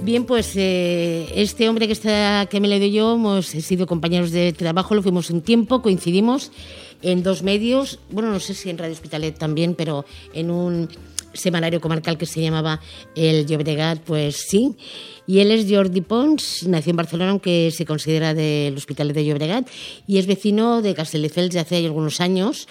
Bien, pues este hombre que me le doy yo, hemos sido compañeros de trabajo, lo fuimos un tiempo, coincidimos en dos medios, bueno, no sé si en Radio Hospitalet también, pero en un semanario comarcal que se llamaba El Llobregat, pues sí. Y él es Jordi Pons, nació en Barcelona, aunque se considera del Hospitalet de Llobregat, y es vecino de Castelldefels de hace algunos años.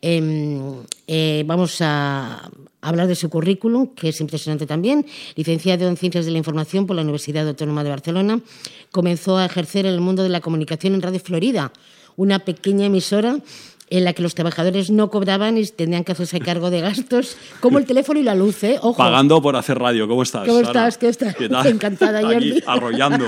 Vamos a hablar de su currículum, que es impresionante también. Licenciado en Ciencias de la Información por la Universidad Autónoma de Barcelona, comenzó a ejercer en el mundo de la comunicación en Radio Florida, una pequeña emisora en la que los trabajadores no cobraban y tenían que hacerse cargo de gastos como el teléfono y la luz, ¿eh? Ojo. Pagando por hacer radio. ¿Cómo estás? ¿Cómo estás? ¿Qué tal? Encantada, Jordi. Aquí, arrollando.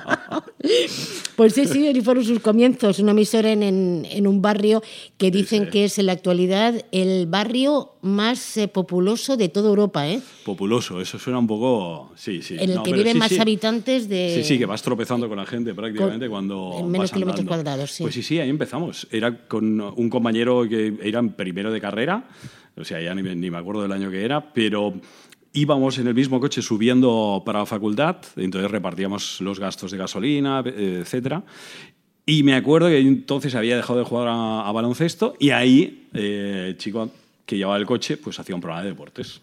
Pues sí, fueron sus comienzos. Una emisora en un barrio que dicen que es en la actualidad el barrio más populoso de toda Europa, ¿eh? Populoso, eso suena un poco... Sí. En el que viven más habitantes de... Sí, que vas tropezando con la gente prácticamente cuando en menos vas kilómetros andando. Cuadrados, sí. Pues sí, ahí empezamos. Era con un compañero que era en primero de carrera, o sea, ya ni me acuerdo del año que era, pero íbamos en el mismo coche subiendo para la facultad, entonces repartíamos los gastos de gasolina, etcétera. Y me acuerdo que entonces había dejado de jugar a baloncesto y ahí el chico que llevaba el coche pues hacía un programa de deportes.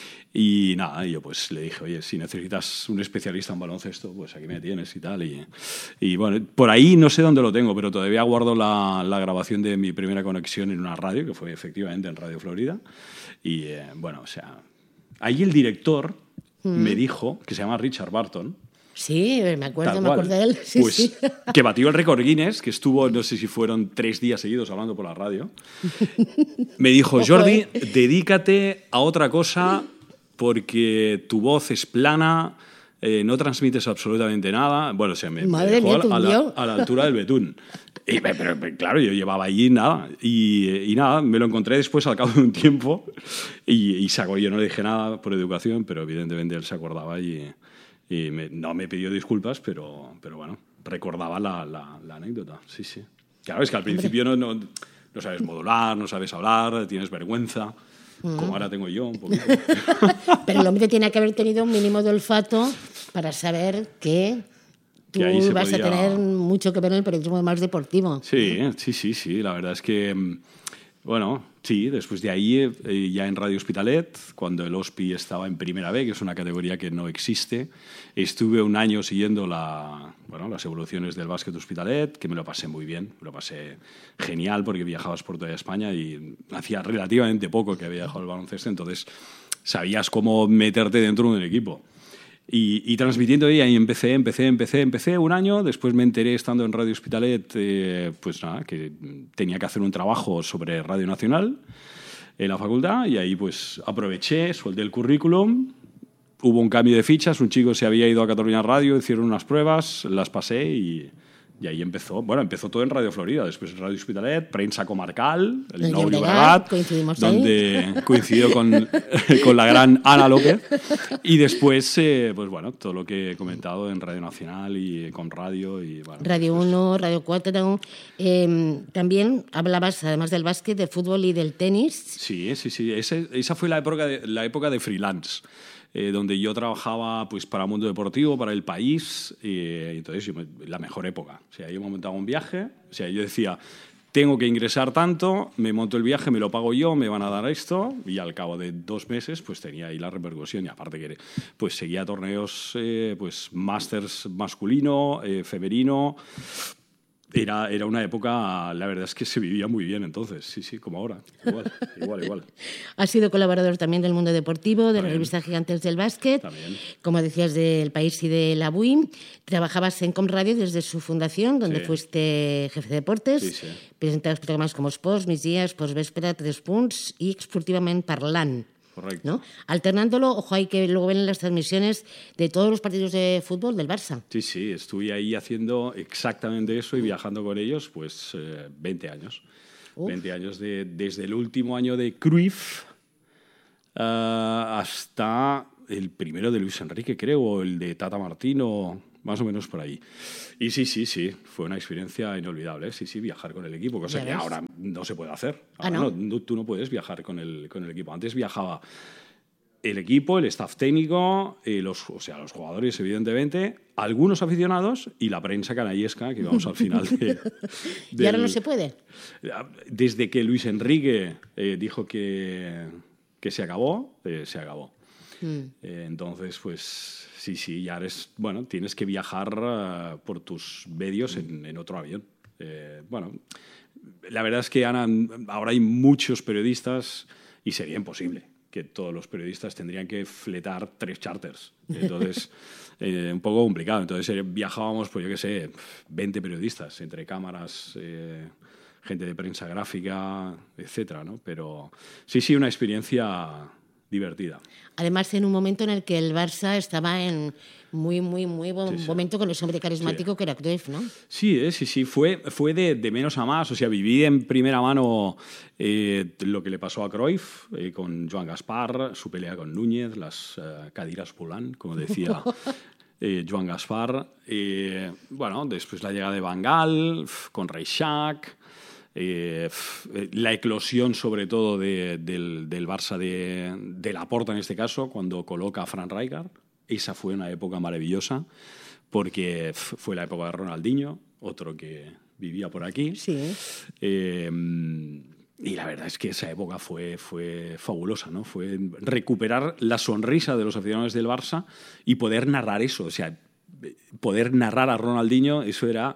Y nada, yo pues le dije, oye, si necesitas un especialista en baloncesto, pues aquí me tienes y tal. Y bueno, por ahí no sé dónde lo tengo, pero todavía guardo la grabación de mi primera conexión en una radio, que fue efectivamente en Radio Florida. Y bueno, o sea, ahí el director me dijo, que se llama Richard Barton. Sí, me acuerdo de él. Sí, pues sí. Que batió el récord Guinness, que estuvo, no sé si fueron 3 días seguidos hablando por la radio. Me dijo, Jordi, dedícate a otra cosa porque tu voz es plana, no transmites absolutamente nada. Bueno, o sea, me dejó a la altura del betún. Pero claro, yo llevaba allí nada. Y nada, me lo encontré después al cabo de un tiempo y yo no le dije nada por educación, pero evidentemente él se acordaba y no me pidió disculpas, pero bueno, recordaba la anécdota. Sí. Claro, es que al principio no sabes modular, no sabes hablar, tienes vergüenza. Como ahora tengo yo un poquito. Pero el hombre tiene que haber tenido un mínimo de olfato para saber que tú vas a tener mucho que ver en el periodismo más deportivo. Sí, la verdad es que, bueno, sí, después de ahí, ya en Radio Hospitalet, cuando el Hospi estaba en Primera B, que es una categoría que no existe, estuve un año siguiendo las evoluciones del básquet Hospitalet, que me lo pasé muy bien, me lo pasé genial porque viajabas por toda España y hacía relativamente poco que había dejado el baloncesto, entonces sabías cómo meterte dentro de un equipo. Y transmitiendo ahí empecé un año, después me enteré estando en Radio Hospitalet, pues nada, que tenía que hacer un trabajo sobre Radio Nacional en la facultad y ahí pues aproveché, solté el currículum, hubo un cambio de fichas, un chico se había ido a Cataluña Radio, hicieron unas pruebas, las pasé y ahí empezó todo en Radio Florida, después en Radio Hospitalet, prensa comarcal, el Nou Llobregat, donde coincidió con la gran Ana López, y después, pues bueno, todo lo que he comentado en Radio Nacional y con radio. Y, bueno, Radio 1, Radio 4, también hablabas, además del básquet, del fútbol y del tenis. Sí, esa fue la época de freelance. Donde yo trabajaba pues para el mundo deportivo, para El País, entonces la mejor época. O sea, yo me montaba un viaje, o sea, yo decía, tengo que ingresar tanto, me monto el viaje, me lo pago yo, me van a dar esto, y al cabo de 2 meses pues tenía ahí la repercusión, y aparte que pues seguía torneos, pues másters masculino, femenino. Era una época, la verdad es que se vivía muy bien entonces, sí, como ahora, igual. Has sido colaborador también del Mundo Deportivo, de la revista Gigantes del Básquet, también. Como decías, del País y de la BUIM. Trabajabas en Com Radio desde su fundación, donde fuiste jefe de deportes, presentabas programas como Sports, Migdia, Sports Vespera, 3 Punts y Esportivament Parlant. Correcto. ¿No? Alternándolo, ojo, hay que luego ven las transmisiones de todos los partidos de fútbol del Barça. Sí, estuve ahí haciendo exactamente eso y viajando con ellos, pues 20 años. 20 años desde el último año de Cruyff hasta el primero de Luis Enrique, creo, o el de Tata Martino, más o menos por ahí. Y sí, fue una experiencia inolvidable, sí, viajar con el equipo, cosa que ahora no se puede hacer. Ahora ¿no? Tú no puedes viajar con el equipo. Antes viajaba el equipo, el staff técnico, los jugadores, evidentemente, algunos aficionados y la prensa canallesca, que vamos al final ¿Y ahora no se puede? Desde que Luis Enrique dijo que se acabó, se acabó. Entonces, pues sí, ya tienes que viajar por tus medios en otro avión. La verdad es que ahora hay muchos periodistas y sería imposible que todos los periodistas tendrían que fletar 3 charters. Entonces, un poco complicado. Entonces, viajábamos, pues yo qué sé, 20 periodistas, entre cámaras, gente de prensa gráfica, etcétera, ¿no? Pero sí, una experiencia divertida. Además, en un momento en el que el Barça estaba en muy buen momento con ese hombre carismático que era Cruyff, ¿no? Sí. Fue de menos a más. O sea, viví en primera mano lo que le pasó a Cruyff con Joan Gaspar, su pelea con Núñez, las cadiras volant, como decía Joan Gaspar. Después la llegada de Van Gaal, con Reixac. La eclosión sobre todo del Barça de Laporta en este caso, cuando coloca a Frank Rijkaard. Esa fue una época maravillosa porque fue la época de Ronaldinho, otro que vivía por aquí. Sí. Y la verdad es que esa época fue fabulosa, ¿no? Fue recuperar la sonrisa de los aficionados del Barça y poder narrar eso. O sea, poder narrar a Ronaldinho, eso era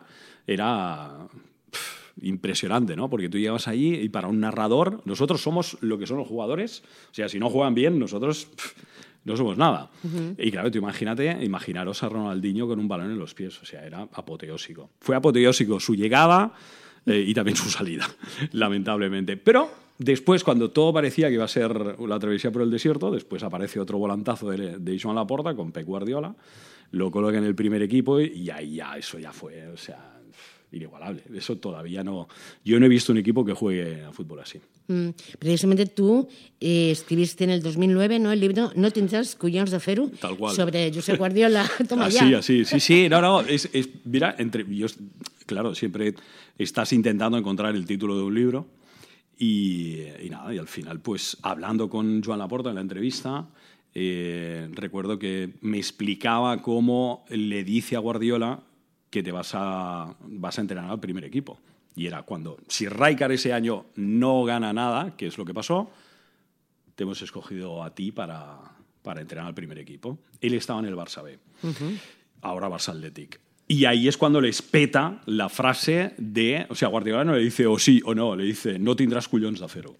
impresionante, ¿no? Porque tú llegas allí y para un narrador, nosotros somos lo que son los jugadores. O sea, si no juegan bien, nosotros no somos nada. Y claro, tú imaginaros a Ronaldinho con un balón en los pies. O sea, era apoteósico. Fue apoteósico su llegada y también su salida, lamentablemente. Pero después, cuando todo parecía que iba a ser la travesía por el desierto, después aparece otro volantazo de Joan Laporta con Pep Guardiola, lo coloca en el primer equipo y ahí eso ya fue, o sea, inigualable. Eso todavía no... Yo no he visto un equipo que juegue a fútbol así. Precisamente tú escribiste en el 2009, ¿no?, el libro No tendrás collons de fer-ho, tal cual, sobre Josep Guardiola. Toma ya. Sí. No. Mira, claro, siempre estás intentando encontrar el título de un libro y al final, pues, hablando con Joan Laporta en la entrevista, recuerdo que me explicaba cómo le dice a Guardiola que te vas a entrenar al primer equipo. Y era si Rijkaard ese año no gana nada, que es lo que pasó, te hemos escogido a ti para entrenar al primer equipo. Él estaba en el Barça B, ahora Barça Athletic. Y ahí es cuando les peta la frase de... O sea, Guardiola no le dice o sí o no, le dice no tendrás collons de fer-ho.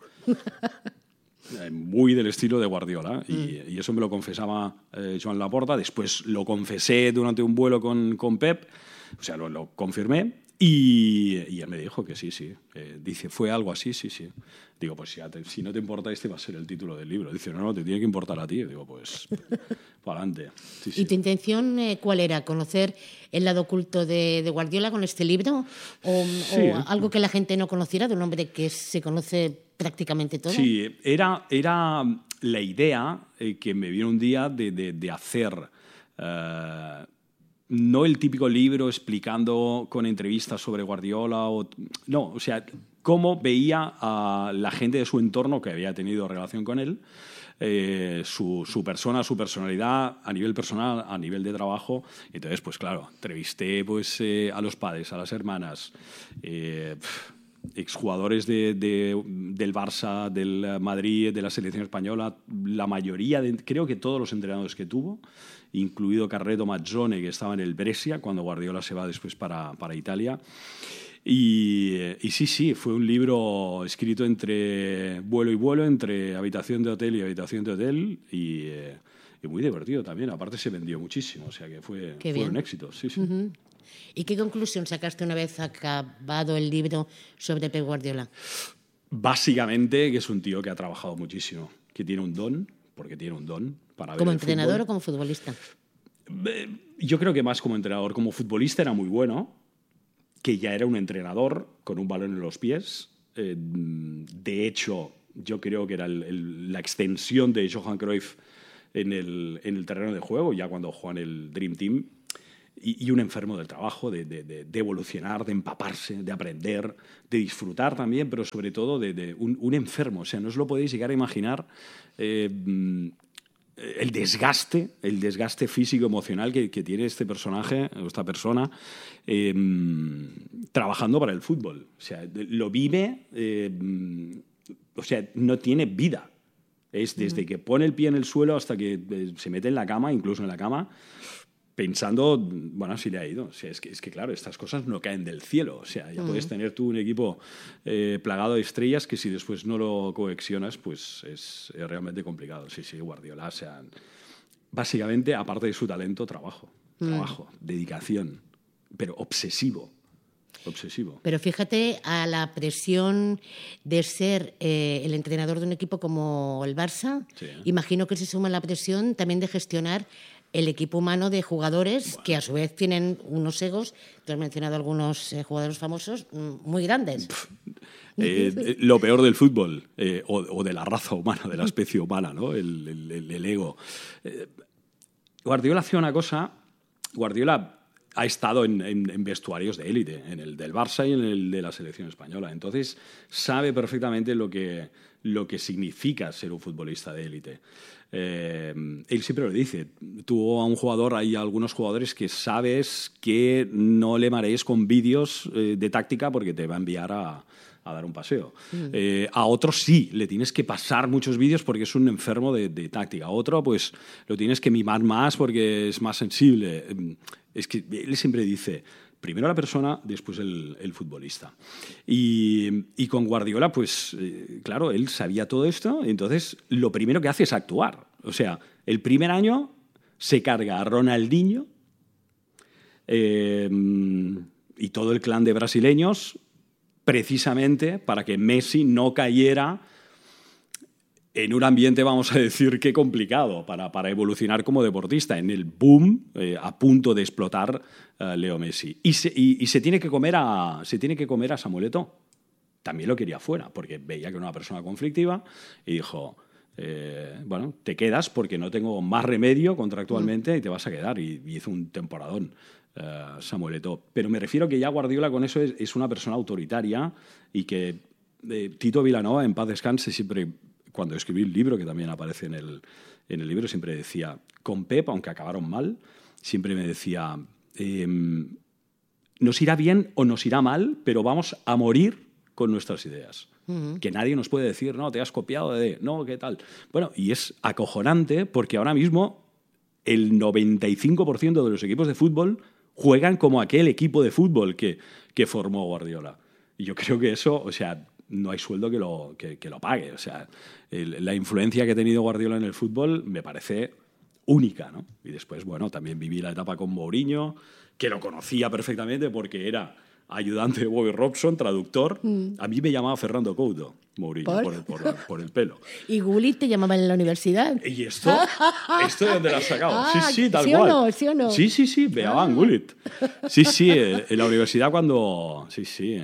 Muy del estilo de Guardiola. Y eso me lo confesaba Joan Laporta. Después lo confesé durante un vuelo con Pep. O sea, lo confirmé. Y él me dijo que sí. Dice, ¿fue algo así? Sí. Digo, pues si no te importa, este va a ser el título del libro. Dice, no, te tiene que importar a ti. Digo, pues, para adelante. Sí. ¿Y tu intención cuál era? ¿Conocer el lado oculto de Guardiola con este libro? ¿O algo que la gente no conociera de un hombre que se conoce prácticamente todo? Sí, era la idea que me vino un día de hacer... no el típico libro explicando con entrevistas sobre Guardiola, no, o sea, cómo veía a la gente de su entorno que había tenido relación con él, su persona, su personalidad a nivel personal, a nivel de trabajo. Entonces, pues claro, entrevisté pues, a los padres, a las hermanas, exjugadores del Barça, del Madrid, de la selección española, la mayoría, creo que todos los entrenadores que tuvo, incluido Carreto Mazzone, que estaba en el Brescia cuando Guardiola se va después para Italia. Y sí, fue un libro escrito entre vuelo y vuelo, entre habitación de hotel y habitación de hotel, y muy divertido también. Aparte se vendió muchísimo, o sea que fue un éxito. Sí. ¿Y qué conclusión sacaste una vez acabado el libro sobre Pep Guardiola? Básicamente que es un tío que ha trabajado muchísimo, que tiene un don, porque tiene un don para ver ¿Como el entrenador fútbol. o como futbolista? Yo creo que más como entrenador. Como futbolista era muy bueno, que ya era un entrenador con un balón en los pies. De hecho, yo creo que era la extensión de Johan Cruyff en el terreno de juego, ya cuando jugó en el Dream Team. Y un enfermo del trabajo, de evolucionar, de empaparse, de aprender, de disfrutar también, pero sobre todo de un enfermo. O sea, no os lo podéis llegar a imaginar. el desgaste físico-emocional que tiene este personaje, o esta persona, trabajando para el fútbol. O sea, lo vive, o sea, no tiene vida. Es desde que pone el pie en el suelo hasta que se mete en la cama, incluso en la cama, pensando, bueno, si le ha ido. O sea, es que claro, estas cosas no caen del cielo. O sea, ya puedes tener tú un equipo plagado de estrellas que si después no lo coexionas, pues es realmente complicado. Sí, Guardiola, o sea, básicamente, aparte de su talento, trabajo, dedicación, pero obsesivo. Pero fíjate a la presión de ser el entrenador de un equipo como el Barça. Sí. Imagino que se suma la presión también de gestionar el equipo humano de jugadores que a su vez tienen unos egos, tú has mencionado algunos jugadores famosos, muy grandes. Lo peor del fútbol, o de la raza humana, de la especie humana, ¿no? El ego. Guardiola hacía una cosa, Guardiola ha estado en vestuarios de élite, en el del Barça y en el de la selección española. Entonces, sabe perfectamente lo que significa ser un futbolista de élite. Él siempre lo dice. Tú a un jugador, hay algunos jugadores que sabes que no le marees con vídeos de táctica porque te va a enviar a dar un paseo. A otros sí, le tienes que pasar muchos vídeos porque es un enfermo de táctica. A otro, pues, lo tienes que mimar más porque es más sensible. Es que él siempre dice, primero la persona, después el futbolista. Y con Guardiola, pues, claro, él sabía todo esto, entonces lo primero que hace es actuar. O sea, el primer año se carga a Ronaldinho y todo el clan de brasileños precisamente para que Messi no cayera en un ambiente, vamos a decir, que complicado para evolucionar como deportista, en el boom a punto de explotar Leo Messi. Y se tiene que comer a Samuel Eto'o. También lo quería fuera, porque veía que era una persona conflictiva y dijo, bueno, te quedas porque no tengo más remedio contractualmente y te vas a quedar. Y hizo un temporadón Samuel Eto'o. Pero me refiero que ya Guardiola con eso es una persona autoritaria y que Tito Vilanova, en paz descanse, siempre, cuando escribí el libro, que también aparece en el libro, siempre decía, con Pep, aunque acabaron mal, siempre me decía, nos irá bien o nos irá mal, pero vamos a morir con nuestras ideas. Que nadie nos puede decir, no, te has copiado de, no, ¿qué tal? Bueno, y es acojonante porque ahora mismo el 95% de los equipos de fútbol juegan como aquel equipo de fútbol que formó Guardiola. Y yo creo que eso, o sea, no hay sueldo que lo pague. O sea, la influencia que ha tenido Guardiola en el fútbol me parece única, ¿no? Y después, bueno, también viví la etapa con Mourinho, que lo conocía perfectamente porque era ayudante de Bobby Robson, traductor. A mí me llamaba Fernando Couto, Mourinho, por el pelo. ¿Y Gullit te llamaban en la universidad? ¿Y esto? ¿Esto de dónde lo has sacado? Sí, tal ¿sí cual. ¿Sí o no? Sí, me llamaban Gullit. Sí, en la universidad cuando... Sí,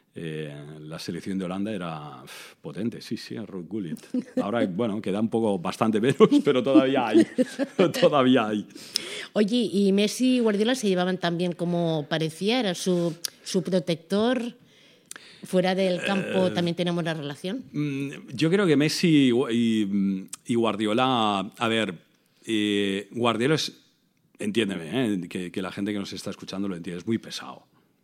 la selección de Holanda era potente, sí, Ruud Gullit. Ahora, bueno, queda bastante menos, pero todavía hay. Oye, ¿y Messi y Guardiola se llevaban tan bien como parecía? ¿Era su protector? ¿Fuera del campo también tenemos la relación? Yo creo que Messi y Guardiola... A ver, Guardiola es... Entiéndeme, que la gente que nos está escuchando lo entiende, es muy pesado.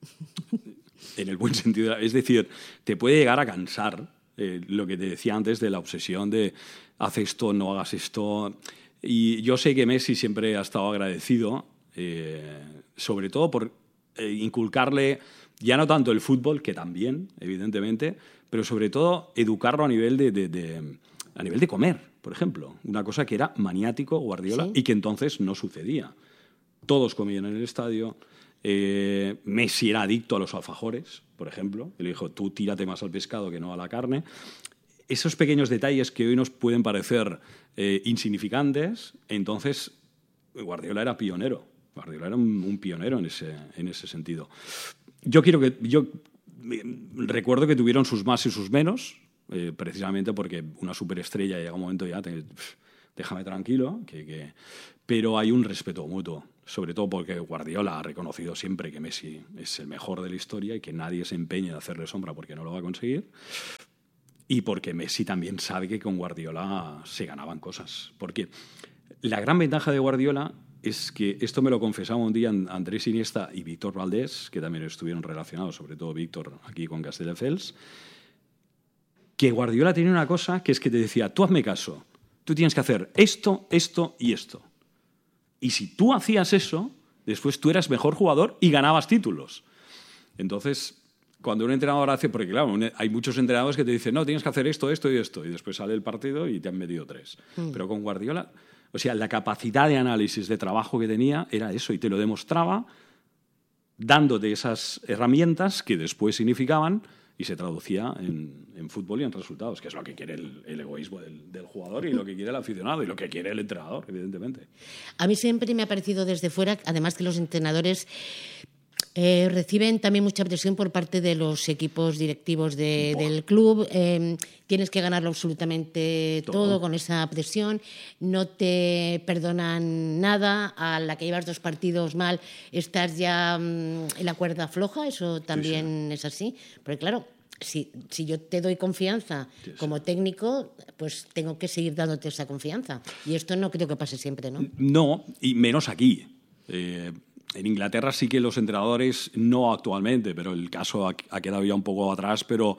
En el buen sentido. Es decir, te puede llegar a cansar lo que te decía antes de la obsesión de haz esto, no hagas esto. Y yo sé que Messi siempre ha estado agradecido, sobre todo por inculcarle ya no tanto el fútbol, que también, evidentemente, pero sobre todo educarlo a nivel de comer, por ejemplo. Una cosa que era maniático Guardiola, ¿sí? Y que entonces no sucedía. Todos comían en el estadio. Messi era adicto a los alfajores, por ejemplo. Él dijo, tú tírate más al pescado que no a la carne. Esos pequeños detalles que hoy nos pueden parecer insignificantes, entonces Guardiola era pionero. Guardiola era un pionero en ese sentido. Yo recuerdo que tuvieron sus más y sus menos, precisamente porque una superestrella llega un momento ya, déjame tranquilo, pero hay un respeto mutuo. Sobre todo porque Guardiola ha reconocido siempre que Messi es el mejor de la historia y que nadie se empeñe en hacerle sombra porque no lo va a conseguir. Y porque Messi también sabe que con Guardiola se ganaban cosas. Porque la gran ventaja de Guardiola es que esto me lo confesaba un día Andrés Iniesta y Víctor Valdés, que también estuvieron relacionados, sobre todo Víctor aquí con Castelldefels, que Guardiola tenía una cosa que es que te decía, tú hazme caso, tú tienes que hacer esto, esto y esto. Y si tú hacías eso, después tú eras mejor jugador y ganabas títulos. Entonces, cuando un entrenador hace... Porque claro, hay muchos entrenadores que te dicen, no, tienes que hacer esto, esto y esto. Y después sale el partido y te han metido 3. Pero con Guardiola... O sea, la capacidad de análisis, de trabajo que tenía era eso. Y te lo demostraba dándote esas herramientas que después significaban y se traducía en fútbol y en resultados, que es lo que quiere el egoísmo del jugador y lo que quiere el aficionado y lo que quiere el entrenador, evidentemente. A mí siempre me ha parecido desde fuera, además que los entrenadores reciben también mucha presión por parte de los equipos directivos del club. Tienes que ganarlo absolutamente todo con esa presión. No te perdonan nada. A la que llevas 2 partidos mal, estás ya en la cuerda floja. Eso también es así. Porque claro, si yo te doy confianza como técnico, pues tengo que seguir dándote esa confianza. Y esto no creo que pase siempre, ¿no? No, y menos aquí. En Inglaterra sí que los entrenadores, no actualmente, pero el caso ha quedado ya un poco atrás, pero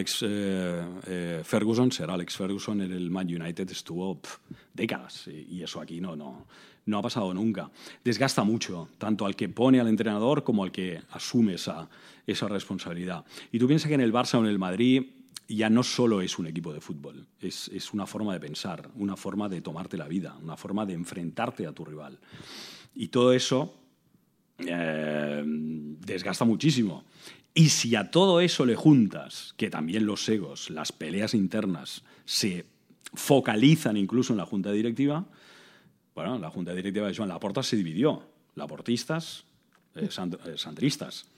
Sir Alex Ferguson en el Man United estuvo décadas y eso aquí no ha pasado nunca. Desgasta mucho, tanto al que pone al entrenador como al que asume esa responsabilidad. Y tú piensas que en el Barça o en el Madrid ya no solo es un equipo de fútbol, es una forma de pensar, una forma de tomarte la vida, una forma de enfrentarte a tu rival. Y todo eso desgasta muchísimo. Y si a todo eso le juntas que también los egos, las peleas internas se focalizan incluso en la junta directiva, bueno, la junta directiva de Joan Laporta se dividió, laportistas, santristas.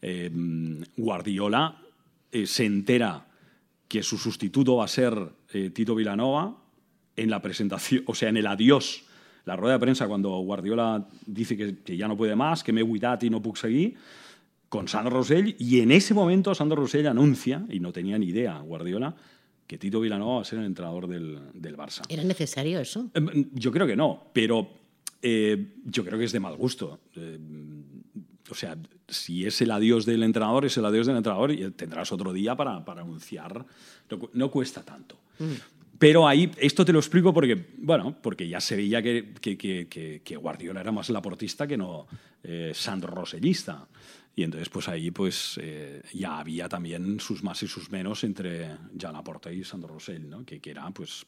Guardiola se entera que su sustituto va a ser Tito Vilanova en la presentación, o sea, en el adiós. La rueda de prensa, cuando Guardiola dice que ya no puede más, que m'he buidat i no puc seguir, con Sandro Rosell, y en ese momento Sandro Rosell anuncia, y no tenía ni idea Guardiola, que Tito Vilanova va a ser el entrenador del Barça. ¿Era necesario eso? Yo creo que no, pero yo creo que es de mal gusto. O sea, si es el adiós del entrenador, es el adiós del entrenador y tendrás otro día para anunciar. No cuesta tanto. Pero ahí, esto te lo explico porque ya se veía que Guardiola era más laportista que no Sandro Rosellista. Y entonces, pues ahí ya había también sus más y sus menos entre Joan Laporta y Sandro Rosell, ¿no? Que era, pues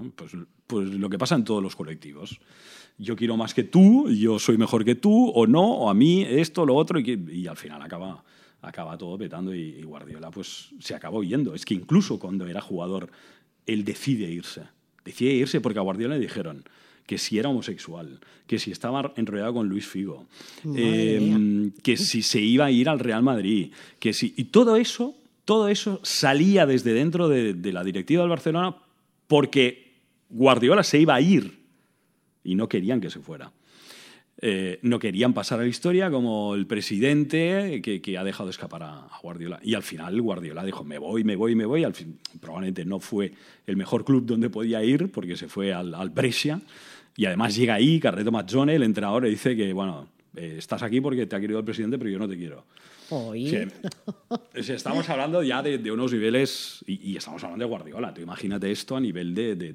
lo que pasa en todos los colectivos. Yo quiero más que tú, yo soy mejor que tú, o no, o a mí, esto, lo otro, y al final acaba todo petando y Guardiola pues se acabó yendo. Es que incluso cuando era jugador, él decide irse porque a Guardiola le dijeron que si era homosexual, que si estaba enrollado con Luis Figo, que si se iba a ir al Real Madrid, que si... Y todo eso salía desde dentro de la directiva del Barcelona porque Guardiola se iba a ir y no querían que se fuera. No querían pasar a la historia como el presidente que ha dejado escapar a Guardiola. Y al final Guardiola dijo, me voy. Probablemente no fue el mejor club donde podía ir porque se fue al Brescia. Y además llega ahí Carleto Mazzone, el entrenador, le dice que, estás aquí porque te ha querido el presidente, pero yo no te quiero. O sea, estamos hablando ya de unos niveles, y estamos hablando de Guardiola. Tú imagínate esto a nivel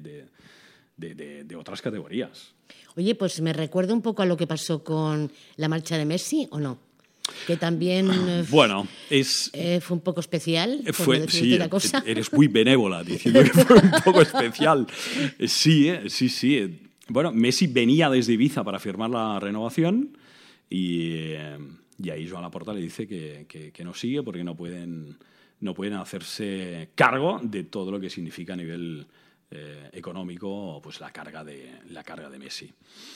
de otras categorías. Oye, pues me recuerda un poco a lo que pasó con la marcha de Messi, ¿o no? Que también fue un poco especial. Sí, la cosa. Eres muy benévola diciendo que fue un poco especial. Sí. Bueno, Messi venía desde Ibiza para firmar la renovación y ahí Joan Laporta le dice que no sigue porque no pueden hacerse cargo de todo lo que significa a nivel económico, pues la carga de Messi.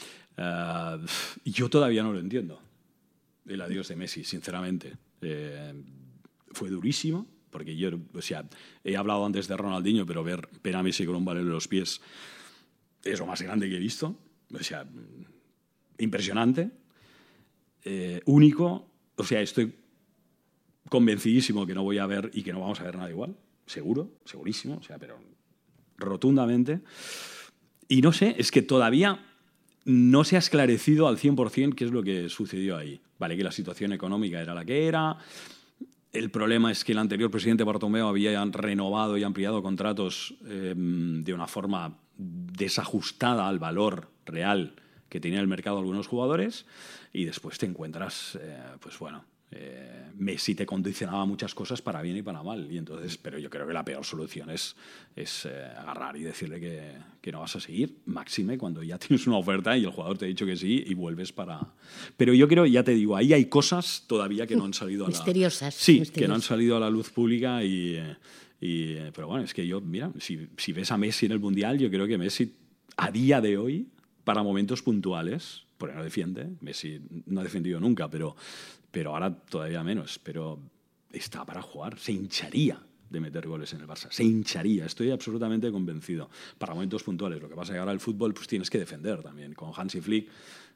Yo todavía no lo entiendo, el adiós de Messi, sinceramente. Fue durísimo, porque yo, he hablado antes de Ronaldinho, pero ver a Messi con un balón en los pies es lo más grande que he visto. Impresionante, único. Estoy convencidísimo que no voy a ver y que no vamos a ver nada igual, segurísimo, pero rotundamente. Y no sé, es que todavía no se ha esclarecido al 100% qué es lo que sucedió ahí. Vale, que la situación económica era la que era. El problema es que el anterior presidente Bartomeu había renovado y ampliado contratos de una forma desajustada al valor real que tenía el mercado algunos jugadores, y después te encuentras, pues bueno, Messi te condicionaba muchas cosas para bien y para mal, y entonces, pero yo creo que la peor solución es agarrar y decirle que no vas a seguir, máxime cuando ya tienes una oferta y el jugador te ha dicho que sí y vuelves para... Pero yo creo, ya te digo, ahí hay cosas todavía que no han salido a la... Misteriosas. Sí, que no han salido a la luz pública pero bueno, es que yo, mira, si ves a Messi en el Mundial, yo creo que Messi a día de hoy, para momentos puntuales, porque no defiende, Messi no ha defendido nunca, pero ahora todavía menos, pero está para jugar, se hincharía de meter goles en el Barça, se hincharía, estoy absolutamente convencido, para momentos puntuales. Lo que pasa es que ahora el fútbol pues tienes que defender también, con Hansi Flick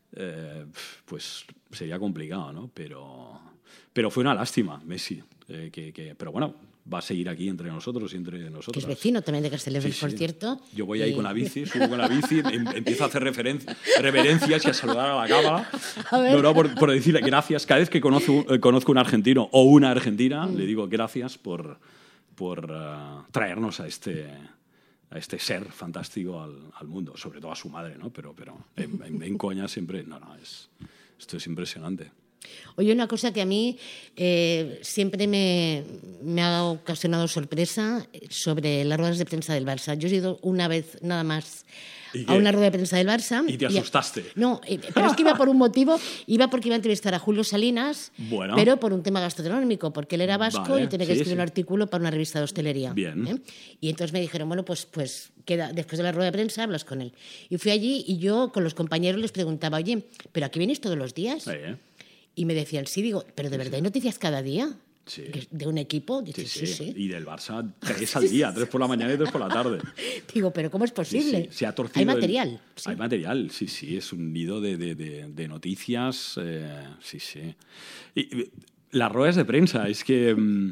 pues sería complicado, ¿no? Pero fue una lástima Messi, pero bueno, va a seguir aquí entre nosotros y entre nosotros. Que es vecino también de Castelldefels, sí, por cierto. Yo voy ahí con la bici, subo con la bici, empiezo a hacer reverencias y a saludar a la cámara. No, por decirle gracias. Cada vez que conozco un argentino o una argentina, le digo gracias por traernos a este ser fantástico al mundo, sobre todo a su madre, ¿no? Pero en coña siempre... esto es impresionante. Oye, una cosa que a mí siempre me ha ocasionado sorpresa sobre las ruedas de prensa del Barça. Yo he ido una vez nada más a una rueda de prensa del Barça. ¿Y te asustaste? No, pero es que iba por un motivo. Iba porque iba a entrevistar a Julio Salinas, bueno, pero por un tema gastronómico, porque él era vasco, vale, y tenía que escribir un artículo para una revista de hostelería. Bien. Y entonces me dijeron, bueno, pues queda, después de la rueda de prensa hablas con él. Y fui allí y yo con los compañeros les preguntaba, oye, ¿pero aquí vienes todos los días? Sí. Y me decían, sí, digo, ¿pero de verdad hay noticias cada día? Sí. ¿De un equipo? Dice, sí. Y del Barça 3 al día, 3 por la mañana y 3 por la tarde. Digo, ¿pero cómo es posible? Sí. Se ha torcido. Hay material. Hay material, sí, es un nido de noticias. Sí. Y las ruedas de prensa, es que...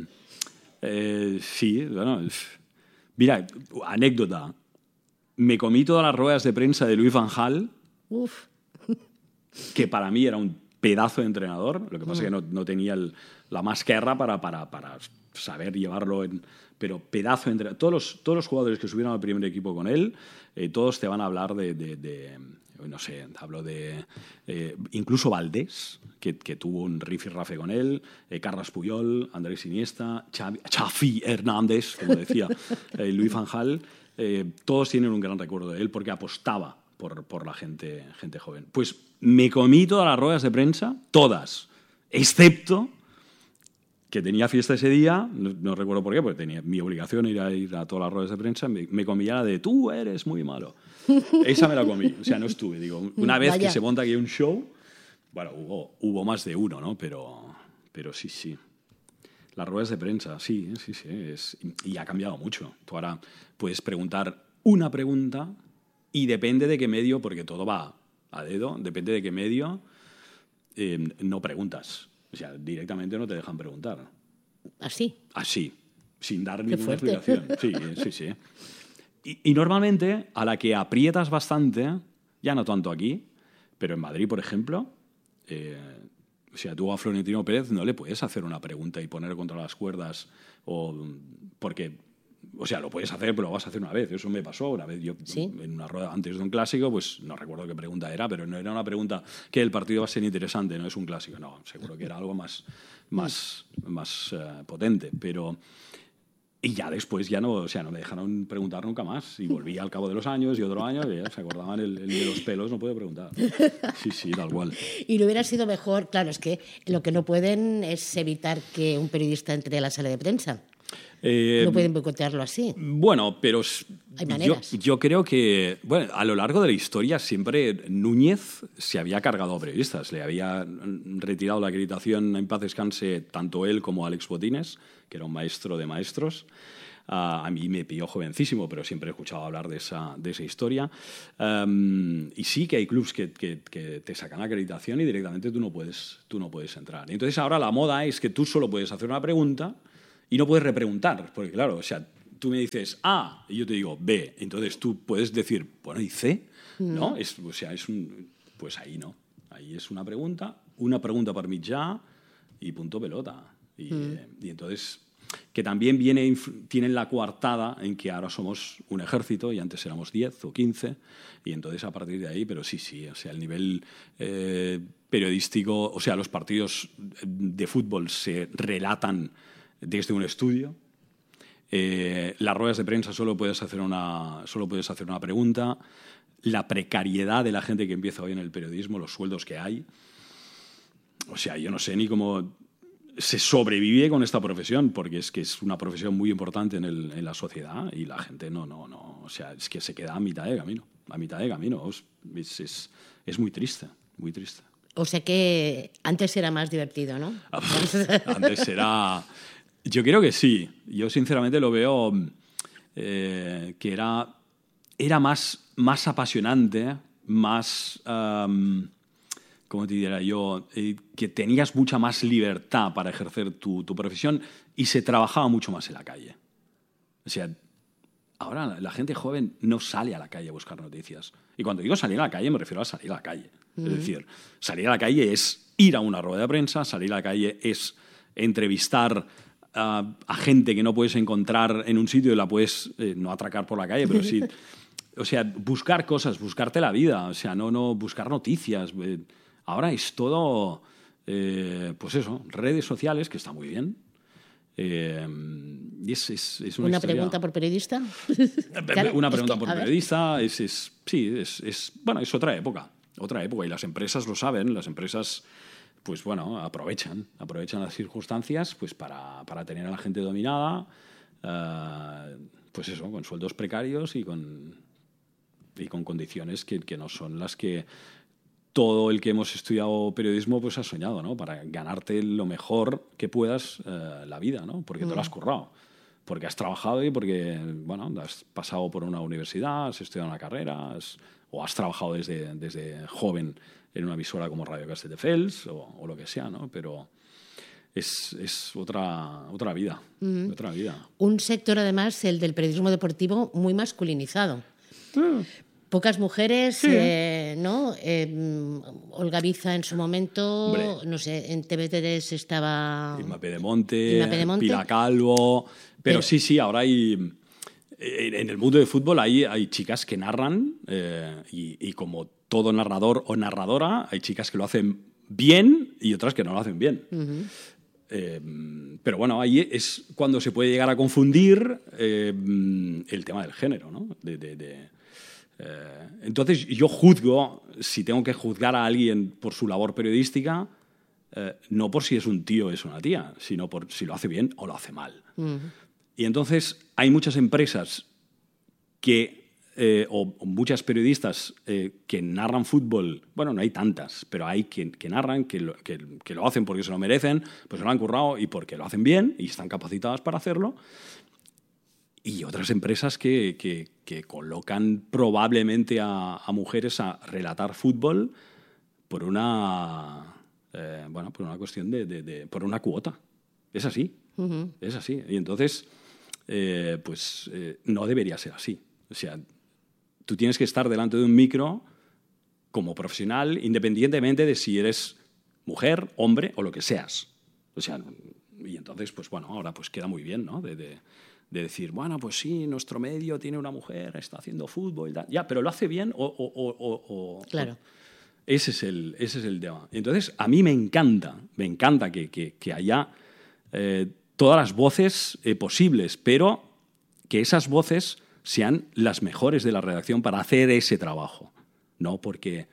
sí, bueno... Mira, anécdota. Me comí todas las ruedas de prensa de Louis van Gaal, que para mí era un pedazo de entrenador, lo que pasa es que no tenía la mascarra para saber llevarlo pero pedazo de entrenador. Todos los jugadores que subieron al primer equipo con él, todos te van a hablar no sé, hablo de incluso Valdés, que tuvo un rifirrafe con él, Carles Puyol, Andrés Iniesta, Xavi Hernández, como decía Louis van Gaal, todos tienen un gran recuerdo de él porque apostaba por la gente joven. Pues me comí todas las ruedas de prensa, todas, excepto que tenía fiesta ese día, no recuerdo por qué, porque tenía mi obligación ir a todas las ruedas de prensa, me comí la de tú eres muy malo. Esa me la comí, o sea, no estuve. Digo, una vez que se monta aquí un show, bueno, hubo más de uno, ¿no? Pero sí. Las ruedas de prensa, sí. Y ha cambiado mucho. Tú ahora puedes preguntar una pregunta y depende de qué medio, porque todo va a dedo, depende de qué medio, no preguntas. O sea, directamente no te dejan preguntar. ¿Así? Así, sin dar ninguna explicación. Sí. Y normalmente, a la que aprietas bastante, ya no tanto aquí, pero en Madrid, por ejemplo, o sea, tú a Florentino Pérez no le puedes hacer una pregunta y poner contra las cuerdas, porque... O sea, lo puedes hacer, pero lo vas a hacer una vez. Eso me pasó una vez. Yo, en una rueda antes de un clásico, pues no recuerdo qué pregunta era, pero no era una pregunta que el partido va a ser interesante, no es un clásico. No, seguro que era algo más potente. Pero... Y ya después ya no, o sea, no me dejaron preguntar nunca más. Y volví al cabo de los años y otro año, y ya se acordaban el de los pelos, no puede preguntar. Sí, tal cual. Y lo hubiera sido mejor, claro, es que lo que no pueden es evitar que un periodista entre a la sala de prensa. No pueden boicotearlo así. Bueno, pero hay maneras. Yo creo que a lo largo de la historia siempre Núñez se había cargado a periodistas. Le había retirado la acreditación, en paz descanse, tanto él como Alex Botines, que era un maestro de maestros. A mí me pilló jovencísimo, pero siempre he escuchado hablar de esa historia. Y sí que hay clubs que te sacan la acreditación y directamente tú no puedes entrar. Entonces ahora la moda es que tú solo puedes hacer una pregunta y no puedes repreguntar, porque claro, o sea, tú me dices A y yo te digo B, entonces tú puedes decir, bueno, ¿y C? ¿No? Pues ahí no. Ahí es una pregunta per mitjà y punto pelota. Y entonces, que también tienen la coartada en que ahora somos un ejército y antes éramos 10 o 15, y entonces a partir de ahí, pero sí, o sea, el nivel periodístico, o sea, los partidos de fútbol se relatan desde un estudio. Las ruedas de prensa solo puedes hacer una pregunta. La precariedad de la gente que empieza hoy en el periodismo, los sueldos que hay. O sea, yo no sé ni cómo se sobrevive con esta profesión, porque es que es una profesión muy importante en la sociedad y la gente no. O sea, es que se queda a mitad de camino. Es muy triste, muy triste. O sea que antes era más divertido, ¿no? Antes era... Yo creo que sí. Yo sinceramente lo veo que era más apasionante, más... ¿cómo te diría yo? Que tenías mucha más libertad para ejercer tu profesión y se trabajaba mucho más en la calle. O sea, ahora la gente joven no sale a la calle a buscar noticias. Y cuando digo salir a la calle me refiero a salir a la calle. Es decir, salir a la calle es ir a una rueda de prensa, salir a la calle es entrevistar a gente que no puedes encontrar en un sitio y la puedes no atracar por la calle, pero sí... O sea, buscar cosas, buscarte la vida, o sea, no buscar noticias. Ahora es todo, pues eso, redes sociales, que está muy bien. Y es una ¿Una historia... pregunta por periodista? Una pregunta por periodista, bueno, es otra época, y las empresas lo saben, las empresas... pues bueno, aprovechan las circunstancias pues para tener a la gente dominada, pues eso, con sueldos precarios y con condiciones que no son las que todo el que hemos estudiado periodismo pues ha soñado, ¿no? Para ganarte lo mejor que puedas la vida, ¿no? Porque te lo has currado, porque has trabajado y porque, bueno, has pasado por una universidad, has estudiado una carrera, o has trabajado desde joven en una emisora como Radio Castelldefels o lo que sea, ¿no? Pero es otra vida, otra vida. Un sector, además, el del periodismo deportivo, muy masculinizado. Pocas mujeres, sí. ¿no? Olga Biza en su momento, hombre, no sé, en TV3 estaba... Inma Pedemonte, Pilar Calvo... Pero sí, ahora hay... En el mundo del fútbol hay chicas que narran y como todo narrador o narradora, hay chicas que lo hacen bien y otras que no lo hacen bien. Pero bueno, ahí es cuando se puede llegar a confundir el tema del género, ¿no? Entonces yo juzgo, si tengo que juzgar a alguien por su labor periodística, no por si es un tío o es una tía, sino por si lo hace bien o lo hace mal. Y entonces hay muchas empresas o muchas periodistas que narran fútbol, bueno, no hay tantas, pero hay que narran, que lo hacen porque se lo merecen, pues se lo han currado y porque lo hacen bien y están capacitadas para hacerlo. Y otras empresas que colocan probablemente a mujeres a relatar fútbol por una cuestión por una cuota. Es así. Es así. Y entonces, no debería ser así. O sea, tú tienes que estar delante de un micro como profesional, independientemente de si eres mujer, hombre o lo que seas. O sea, y entonces, pues bueno, ahora pues queda muy bien, ¿no? De decir, bueno, pues sí, nuestro medio tiene una mujer, está haciendo fútbol y tal. Ya, pero ¿lo hace bien o claro. Ese es el tema. Entonces, a mí me encanta que haya todas las voces posibles, pero que esas voces sean las mejores de la redacción para hacer ese trabajo, no porque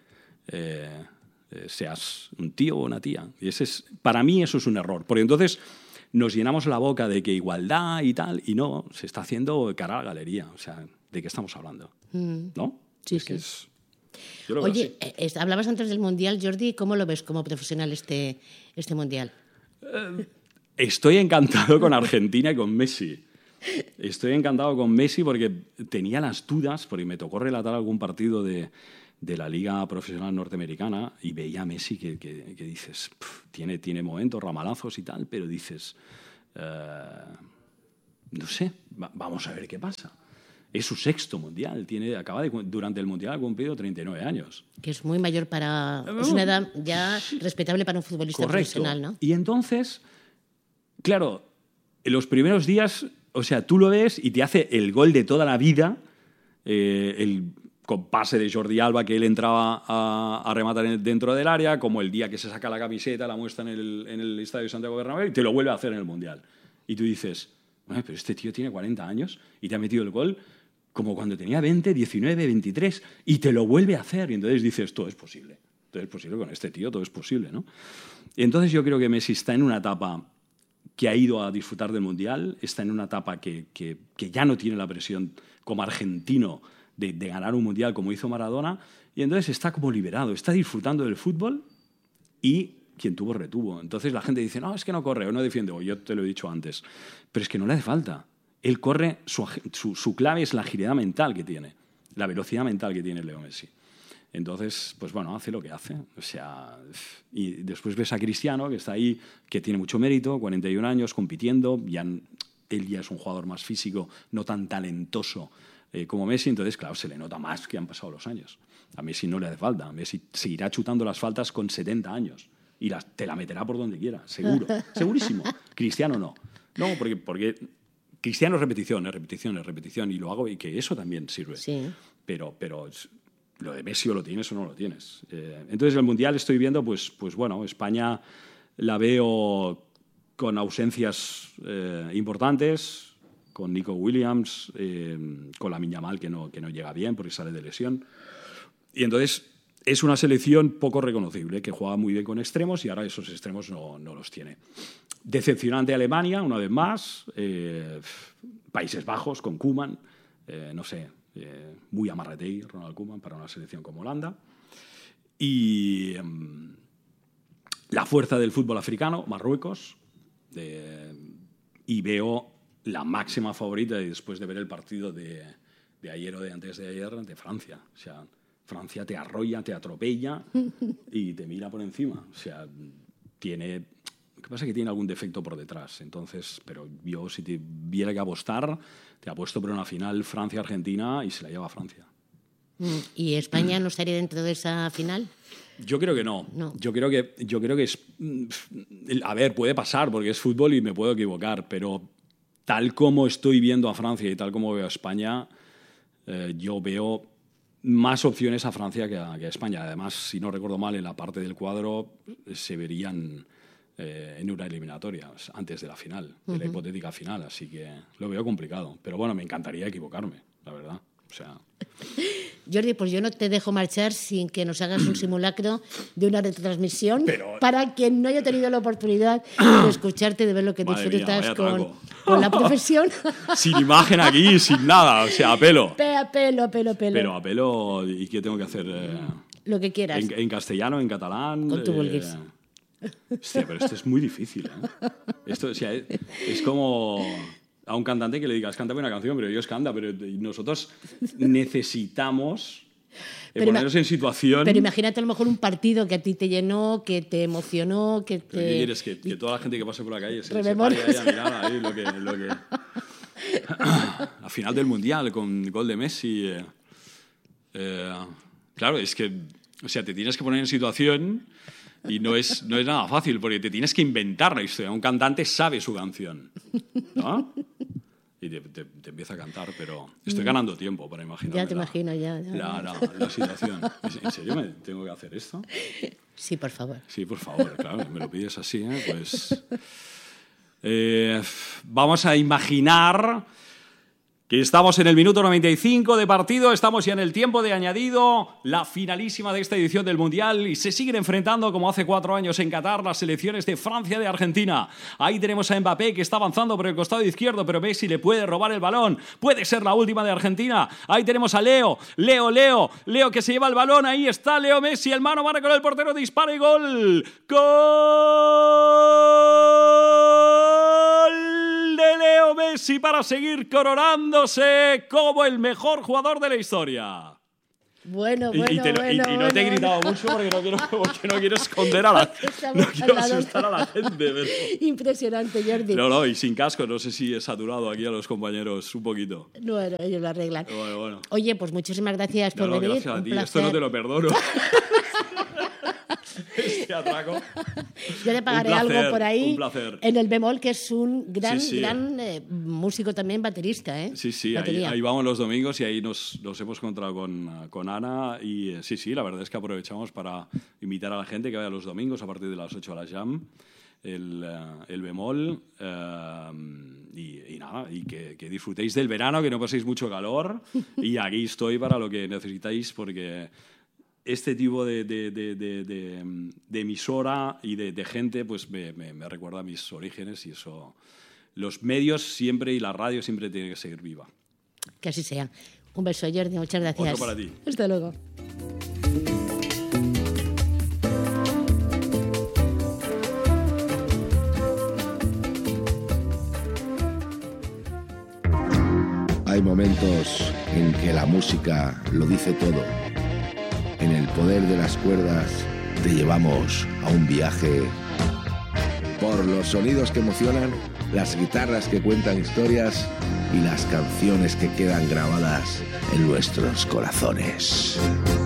seas un tío o una tía. Y para mí eso es un error, porque entonces nos llenamos la boca de que igualdad y tal, y no, se está haciendo cara a la galería. O sea, ¿de qué estamos hablando? ¿No? Sí, es sí. Que yo lo veo Oye, así. hablabas antes del Mundial, Jordi, ¿cómo lo ves como profesional este Mundial? Estoy encantado con Argentina y con Messi. Estoy encantado con Messi porque tenía las dudas, porque me tocó relatar algún partido de la Liga Profesional Norteamericana y veía a Messi que dices, tiene momentos, ramalazos y tal, pero dices, no sé, vamos a ver qué pasa. Es su 6º mundial. Durante el mundial ha cumplido 39 años. Que es muy mayor es una edad ya respetable para un futbolista profesional, ¿no? Y entonces, claro, en los primeros días, o sea, tú lo ves y te hace el gol de toda la vida, con pase de Jordi Alba, que él entraba a rematar dentro del área, como el día que se saca la camiseta, la muestra en el Estadio Santiago Bernabéu, y te lo vuelve a hacer en el mundial. Y tú dices, bueno, pero este tío tiene 40 años y te ha metido el gol como cuando tenía 20, 19, 23, y te lo vuelve a hacer. Y entonces dices, todo es posible. Todo es posible con este tío, todo es posible, ¿no? Y entonces yo creo que Messi está en una etapa que ha ido a disfrutar del Mundial, está en una etapa que ya no tiene la presión como argentino de ganar un Mundial como hizo Maradona, y entonces está como liberado, está disfrutando del fútbol y quien tuvo, retuvo. Entonces la gente dice, no, es que no corre o no defiende, o yo te lo he dicho antes, pero es que no le hace falta. Él corre, su clave es la agilidad mental que tiene, la velocidad mental que tiene Leo Messi. Entonces, pues bueno, hace lo que hace. O sea, y después ves a Cristiano, que está ahí, que tiene mucho mérito, 41 años, compitiendo. Él ya es un jugador más físico, no tan talentoso como Messi. Entonces, claro, se le nota más que han pasado los años. A Messi no le hace falta. Messi seguirá chutando las faltas con 70 años. Y te la meterá por donde quiera, seguro. Segurísimo. Cristiano no. No, porque Cristiano es repetición, y lo hago, y que eso también sirve. Sí. Pero lo de Messi o lo tienes o no lo tienes. Entonces el Mundial estoy viendo, pues bueno, España la veo con ausencias importantes, con Nico Williams, con Lamine Yamal que no llega bien porque sale de lesión. Y entonces es una selección poco reconocible, que juega muy bien con extremos y ahora esos extremos no los tiene. Decepcionante Alemania, una vez más. Países Bajos con Koeman. No sé, muy amarratei Ronald Koeman para una selección como Holanda. Y la fuerza del fútbol africano, Marruecos. Y veo la máxima favorita después de ver el partido de ayer o de antes de ayer de Francia. O sea, Francia te arrolla, te atropella y te mira por encima. O sea, Lo que pasa es que tiene algún defecto por detrás. Entonces, pero yo, si te viera que apostar, te apuesto por una final Francia-Argentina y se la lleva Francia. ¿Y España no estaría dentro de esa final? Yo creo que no. No. Yo creo que es... A ver, puede pasar porque es fútbol y me puedo equivocar, pero tal como estoy viendo a Francia y tal como veo a España, yo veo más opciones a Francia que a España. Además, si no recuerdo mal, en la parte del cuadro se verían en una eliminatoria antes de la final, de la hipotética final, así que lo veo complicado. Pero bueno, me encantaría equivocarme, la verdad. O sea... Jordi, pues yo no te dejo marchar sin que nos hagas un simulacro de una retransmisión para quien no haya tenido la oportunidad de escucharte, de ver lo que disfrutas con la profesión. Sin imagen aquí, sin nada, o sea, a pelo. A pelo. Pero a pelo, ¿y qué tengo que hacer? Lo que quieras. En castellano, en catalán. Con tu vulguis. Hostia, pero esto es muy difícil, ¿eh? Esto, o sea, es como a un cantante que le digas, cántame una canción, pero ellos cantan, pero nosotros necesitamos ponernos en situación. Pero imagínate a lo mejor un partido que a ti te llenó, que te emocionó, que te... ¿Qué quieres? Que toda la gente que pase por la calle se pare ahí a mirar ahí lo que... A final del Mundial, con gol de Messi... claro, es que... O sea, te tienes que poner en situación... Y no es nada fácil, porque te tienes que inventar la historia. Un cantante sabe su canción, ¿no? Y te empieza a cantar, pero estoy ganando tiempo para imaginar. Ya te imagino, ya. La situación. ¿En serio me tengo que hacer esto? Sí, por favor. Sí, por favor, claro. Me lo pides así, pues... vamos a imaginar... que estamos en el minuto 95 de partido, estamos ya en el tiempo de añadido, la finalísima de esta edición del Mundial, y se siguen enfrentando, como hace 4 años en Qatar, las selecciones de Francia y de Argentina. Ahí tenemos a Mbappé, que está avanzando por el costado izquierdo, pero Messi le puede robar el balón. Puede ser la última de Argentina. Ahí tenemos a Leo, que se lleva el balón. Ahí está Leo Messi, el mano a mano con el portero, dispara y gol. ¡Gol de Leo Messi para seguir coronándose como el mejor jugador de la historia! Bueno, y no te he gritado mucho porque no quiero esconder a la no quiero asustar a la gente. Pero... Impresionante, Jordi. No, y sin casco, no sé si he saturado aquí a los compañeros un poquito. Bueno, ellos lo arreglan. Bueno. Oye, pues muchísimas gracias por venir. Gracias a ti, placer. esto no te lo perdono. Este atraco. Yo le pagaré algo por ahí. Un placer. En el Bemol, que es un gran músico también, baterista. Sí, ahí vamos los domingos y ahí nos hemos encontrado con Ana y sí, la verdad es que aprovechamos para invitar a la gente que vaya los domingos a partir de las 8 a la Jam, el Bemol, y nada, y que disfrutéis del verano, que no paséis mucho calor y aquí estoy para lo que necesitáis porque... Este tipo de emisora y de gente pues me recuerda a mis orígenes y eso, los medios siempre y la radio siempre tiene que seguir viva. Que así sea. Un beso, Jordi, muchas gracias. Otro para ti. Hasta luego. Hay momentos en que la música lo dice todo. En el poder de las cuerdas te llevamos a un viaje por los sonidos que emocionan, las guitarras que cuentan historias y las canciones que quedan grabadas en nuestros corazones.